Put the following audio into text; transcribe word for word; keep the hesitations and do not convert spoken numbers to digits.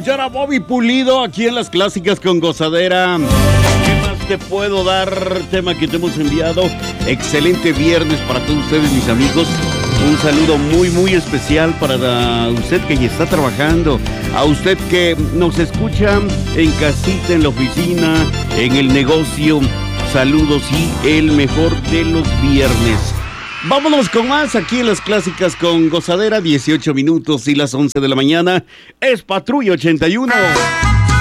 escuchar a Bobby Pulido aquí en las clásicas con Gozadera. ¿Qué más te puedo dar? Tema que te hemos enviado. Excelente viernes para todos ustedes, mis amigos. Un saludo muy, muy especial para usted que ya está trabajando. A usted que nos escucha en casita, en la oficina, en el negocio. Saludos y el mejor de los viernes. Vámonos con más aquí en las clásicas con Gozadera, dieciocho minutos y las once de la mañana. Es Patrulla ochenta y uno.